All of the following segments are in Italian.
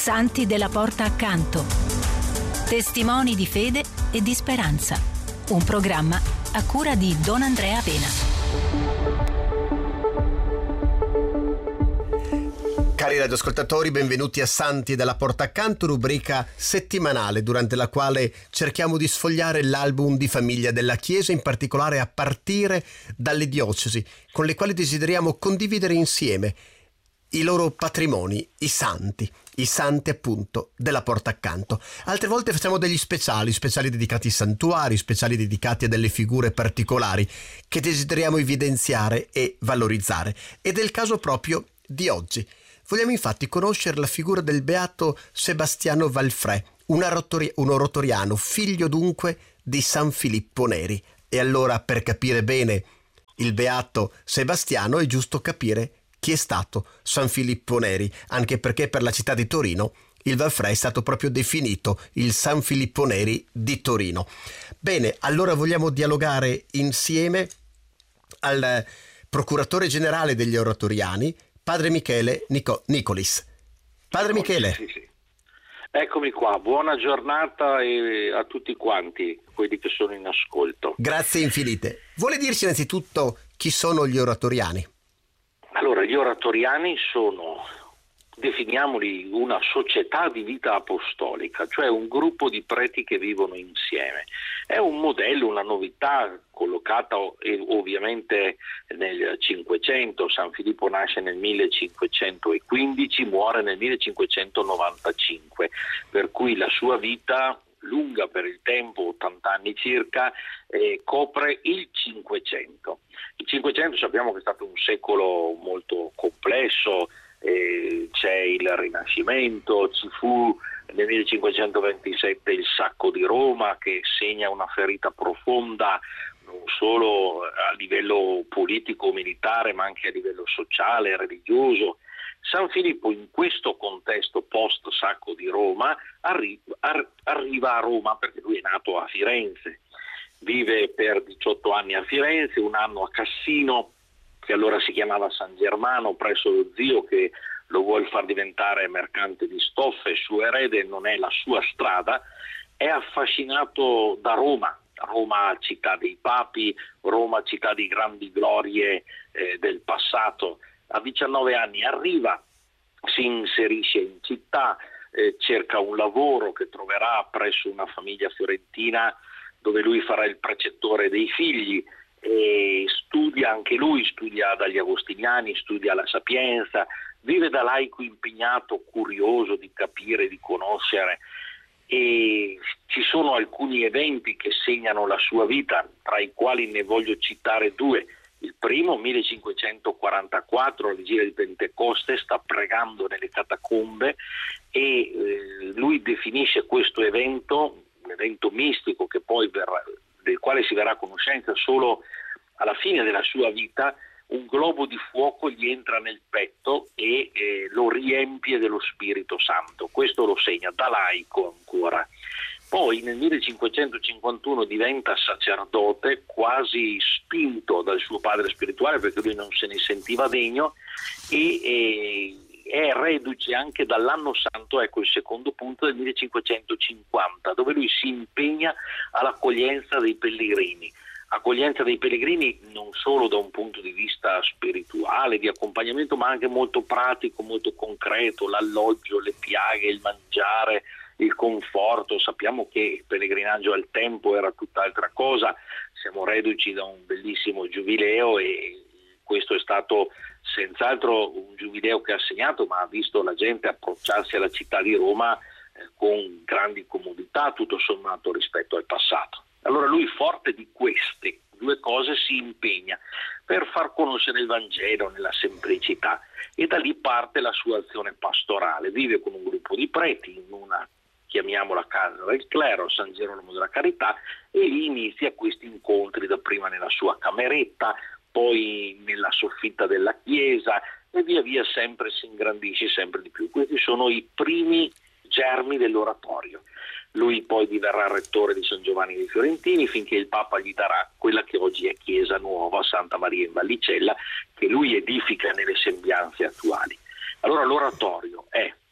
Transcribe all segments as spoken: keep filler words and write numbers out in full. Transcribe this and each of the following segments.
Santi della Porta Accanto. Testimoni di fede e di speranza. Un programma a cura di Don Andrea Pena. Cari radioascoltatori, benvenuti a Santi della Porta Accanto, rubrica settimanale durante la quale cerchiamo di sfogliare l'album di famiglia della Chiesa, in particolare a partire dalle diocesi, con le quali desideriamo condividere insieme i loro patrimoni, i santi, i santi appunto della Porta Accanto. Altre volte facciamo degli speciali, speciali dedicati ai santuari, speciali dedicati a delle figure particolari che desideriamo evidenziare e valorizzare. Ed è il caso proprio di oggi. Vogliamo infatti conoscere la figura del beato Sebastiano Valfrè, un oratori- un oratoriano, figlio dunque di San Filippo Neri. E allora, per capire bene il beato Sebastiano, è giusto capire chi è stato San Filippo Neri, anche perché per la città di Torino il Valfrè è stato proprio definito il San Filippo Neri di Torino. Bene, allora vogliamo dialogare insieme al procuratore generale degli oratoriani, Padre Michele Nico- Nicolis. Padre Michele. Sì, sì. Eccomi qua, buona giornata e a tutti quanti, quelli che sono in ascolto. Grazie infinite. Vuole dirci innanzitutto chi sono gli oratoriani? Allora, gli oratoriani sono, definiamoli, una società di vita apostolica, cioè un gruppo di preti che vivono insieme. È un modello, una novità collocata ovviamente nel Cinquecento. San Filippo nasce nel millecinquecentoquindici, muore nel millecinquecentonovantacinque, per cui la sua vita, lunga per il tempo, ottanta anni circa, eh, copre il Cinquecento. Il Cinquecento sappiamo che è stato un secolo molto complesso, eh, c'è il Rinascimento, ci fu nel millecinquecentoventisette il sacco di Roma che segna una ferita profonda non solo a livello politico-militare ma anche a livello sociale, religioso. San Filippo in questo contesto post sacco di Roma arri- ar- arriva a Roma perché lui è nato a Firenze, vive per diciotto anni a Firenze, un anno a Cassino, che allora si chiamava San Germano, presso lo zio che lo vuol far diventare mercante di stoffe, suo erede, non è la sua strada. È affascinato da Roma, Roma città dei papi, Roma città di grandi glorie eh, del passato. A diciannove anni arriva, si inserisce in città, eh, cerca un lavoro che troverà presso una famiglia fiorentina dove lui farà il precettore dei figli, e studia anche lui, studia dagli agostiniani, studia la Sapienza, vive da laico impegnato, curioso di capire, di conoscere, e ci sono alcuni eventi che segnano la sua vita, tra i quali ne voglio citare due. Il primo, millecinquecentoquarantaquattro, alla vigilia di Pentecoste, sta pregando nelle catacombe e eh, lui definisce questo evento, un evento mistico che poi verrà, del quale si verrà a conoscenza solo alla fine della sua vita. Un globo di fuoco gli entra nel petto e eh, lo riempie dello Spirito Santo. Questo lo segna da laico ancora. Poi nel millecinquecentocinquantuno diventa sacerdote, quasi spinto dal suo padre spirituale perché lui non se ne sentiva degno, e eh, è reduce anche dall'anno santo, ecco il secondo punto, del millecinquecentocinquanta, dove lui si impegna all'accoglienza dei pellegrini. Accoglienza dei pellegrini non solo da un punto di vista spirituale, di accompagnamento, ma anche molto pratico, molto concreto, l'alloggio, le piaghe, il mangiare, il conforto. Sappiamo che il pellegrinaggio al tempo era tutt'altra cosa, siamo reduci da un bellissimo giubileo e questo è stato senz'altro un giubileo che ha segnato, ma ha visto la gente approcciarsi alla città di Roma eh, con grandi comodità, tutto sommato rispetto al passato. Allora lui, forte di queste due cose, si impegna per far conoscere il Vangelo nella semplicità, e da lì parte la sua azione pastorale. Vive con un gruppo di preti in una, chiamiamola, casa del clero, San Gerolamo della Carità, e lì inizia questi incontri, dapprima nella sua cameretta, poi nella soffitta della chiesa, e via via sempre si ingrandisce sempre di più. Questi sono i primi germi dell'oratorio. Lui poi diverrà rettore di San Giovanni dei Fiorentini finché il Papa gli darà quella che oggi è Chiesa Nuova, Santa Maria in Vallicella, che lui edifica nelle sembianze attuali. Allora l'oratorio è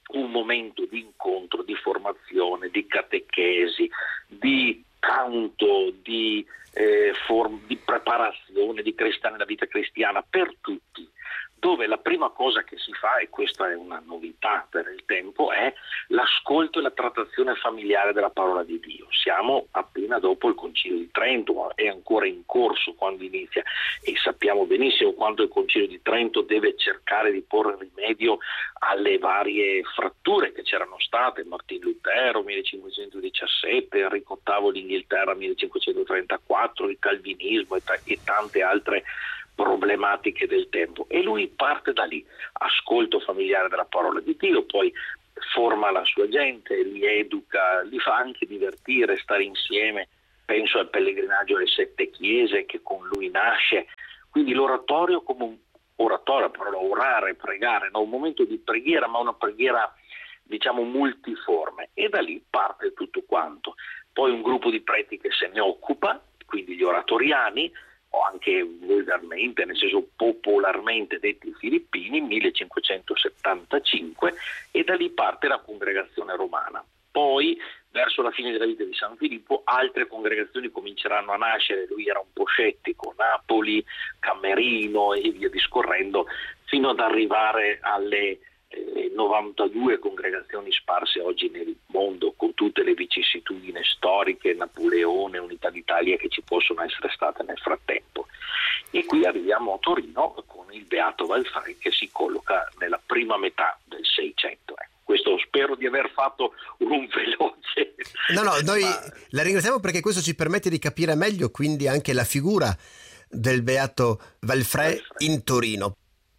un momento di incontro, di formazione, di catechesi, di canto, di, eh, form- di preparazione, di cristiana, della vita cristiana per tutti, dove la prima cosa che si fa, e questa è una novità per il tempo, è l'ascolto e la trattazione familiare della parola di Dio. Siamo appena dopo il Concilio di Trento, è ancora in corso quando inizia, e sappiamo benissimo quanto il Concilio di Trento deve cercare di porre rimedio alle varie fratture che c'erano state. Martin Lutero millecinquecentodiciassette, Enrico ottavo l'Inghilterra millecinquecentotrentaquattro, il calvinismo e, t- e tante altre problematiche del tempo, e lui parte da lì, ascolto familiare della parola di Dio, poi forma la sua gente, li educa, li fa anche divertire, stare insieme. Penso al pellegrinaggio alle sette chiese che con lui nasce, quindi l'oratorio come un oratorio, parola orare, pregare, no? Un momento di preghiera, ma una preghiera diciamo multiforme, e da lì parte tutto quanto. Poi un gruppo di preti che se ne occupa, quindi gli oratoriani, o anche volgarmente, nel senso popolarmente detti filippini, millecinquecentosettantacinque, e da lì parte la congregazione romana. Poi, verso la fine della vita di San Filippo, altre congregazioni cominceranno a nascere. Lui era un po' scettico, Napoli, Camerino e via discorrendo, fino ad arrivare alle eh, novantadue congregazioni sparse oggi nel mondo, con tutte le vicissitudini storiche, Napoleone, Unità d'Italia che ci possono essere state nel frattempo. E qui arriviamo a Torino con il Beato Valfrè, che si colloca nella prima metà del Seicento. Ecco, questo spero di aver fatto un veloce. No, no, noi Ma... la ringraziamo perché questo ci permette di capire meglio quindi anche la figura del Beato Valfrè, Valfrè. in Torino.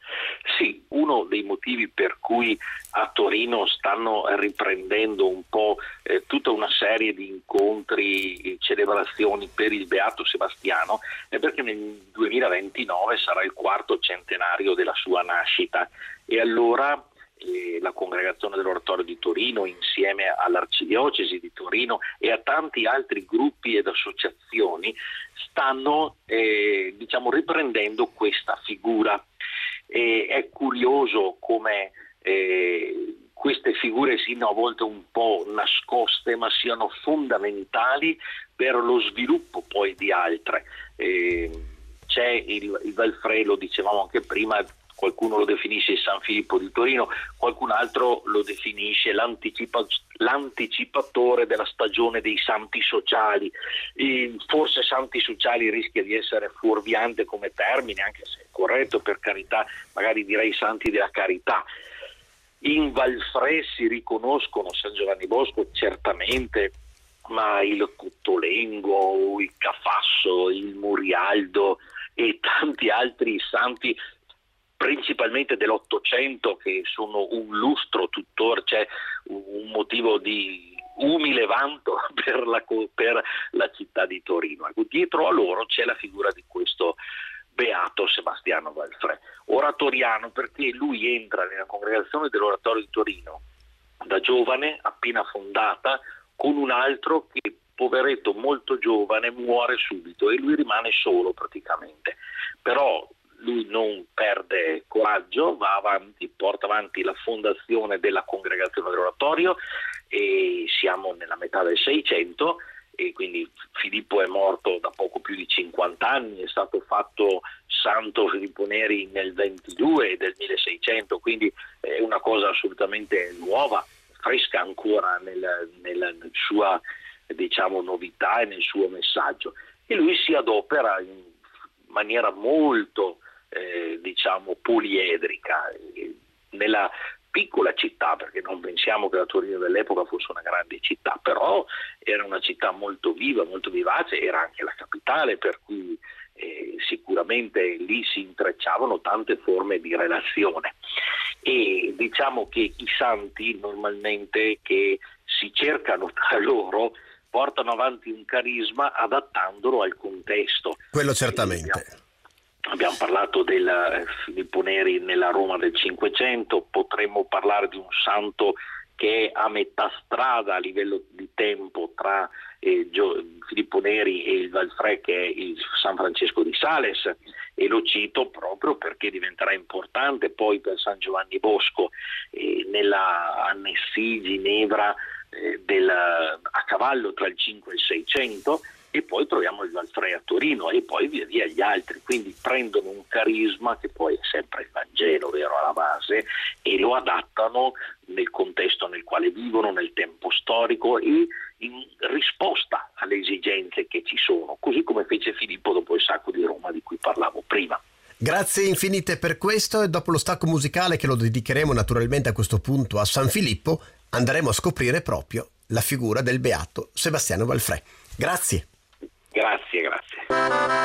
Sì, uno dei motivi per cui a Torino stanno riprendendo un po' eh, tutta una serie di incontri, celebrazioni per il Beato Sebastiano, è perché nel duemilaventinove sarà il quarto centenario della sua nascita, e allora eh, la congregazione dell'Oratorio di Torino, insieme all'Arcidiocesi di Torino e a tanti altri gruppi ed associazioni, stanno eh, diciamo riprendendo questa figura. E è curioso come eh, queste figure siano a volte un po' nascoste, ma siano fondamentali per lo sviluppo poi di altre. Eh, c'è il, il Valfrè, lo dicevamo anche prima, qualcuno lo definisce il San Filippo di Torino, qualcun altro lo definisce l'anticipa, l'anticipatore della stagione dei santi sociali. E forse santi sociali rischia di essere fuorviante come termine, anche se è corretto, per carità, magari direi santi della carità. In Valfrè si riconoscono San Giovanni Bosco certamente, ma il Cottolengo, il Cafasso, il Murialdo e tanti altri santi, principalmente dell'Ottocento, che sono un lustro tuttora, c'è un motivo di umile vanto per la, per la città di Torino. Dietro a loro c'è la figura di questo Beato Sebastiano Valfrè, oratoriano, perché lui entra nella congregazione dell'Oratorio di Torino da giovane, appena fondata, con un altro che, poveretto molto giovane, muore subito, e lui rimane solo praticamente. Però lui non perde coraggio, va avanti, porta avanti la fondazione della congregazione dell'Oratorio, e siamo nella metà del Seicento, e quindi Filippo è morto da poco più di cinquanta anni, è stato fatto santo Filippo Neri nel ventidue del milleseicento, quindi è una cosa assolutamente nuova, fresca ancora nella, nella sua diciamo novità e nel suo messaggio, e lui si adopera in maniera molto eh, diciamo poliedrica eh, nella piccola città, perché non pensiamo che la Torino dell'epoca fosse una grande città, però era una città molto viva, molto vivace, era anche la capitale, per cui eh, sicuramente lì si intrecciavano tante forme di relazione. E diciamo che i santi normalmente che si cercano tra loro portano avanti un carisma adattandolo al contesto. Quello certamente. Abbiamo parlato del Filippo Neri nella Roma del Cinquecento, potremmo parlare di un santo che è a metà strada a livello di tempo tra eh, Gio, Filippo Neri e il Valfrè, che è il San Francesco di Sales, e lo cito proprio perché diventerà importante poi per San Giovanni Bosco eh, nella Annecy, Ginevra, eh, del, a cavallo tra il cinque e il seicento, e poi troviamo il Valfrey a Torino e poi via via gli altri, quindi prendono un carisma che poi è sempre il Vangelo, vero, alla base, e lo adattano nel contesto nel quale vivono, nel tempo storico e in risposta alle esigenze che ci sono, così come fece Filippo dopo il sacco di Roma di cui parlavo prima. Grazie infinite per questo, e dopo lo stacco musicale, che lo dedicheremo naturalmente a questo punto a San Filippo, andremo a scoprire proprio la figura del beato Sebastiano Valfrey. Grazie. Grazie, grazie.